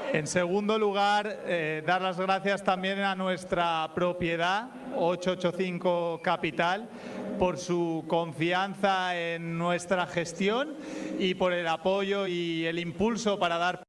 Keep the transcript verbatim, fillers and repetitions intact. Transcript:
En segundo lugar, eh, dar las gracias también a nuestra propiedad, ochocientos ochenta y cinco Capital, por su confianza en nuestra gestión y por el apoyo y el impulso para dar